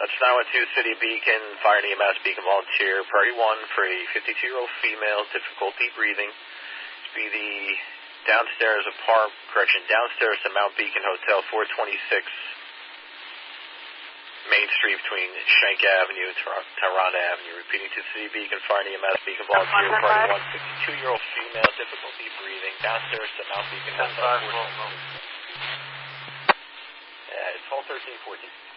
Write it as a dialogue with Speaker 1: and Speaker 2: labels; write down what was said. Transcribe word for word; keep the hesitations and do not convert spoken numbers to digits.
Speaker 1: That's nine one two City Beacon, Fire and E M S Beacon Volunteer, priority one for a fifty-two-year-old female, difficulty breathing. Be the downstairs apart, correction, downstairs to Mount Beacon Hotel, four twenty-six Main Street between Shank Avenue and Tehran Avenue. Repeating to City Beacon, Fire and E M S Beacon Volunteer, priority one, fifty-two-year-old female, difficulty breathing, downstairs to Mount Beacon Hotel. Yeah, it's all thirteen fourteen.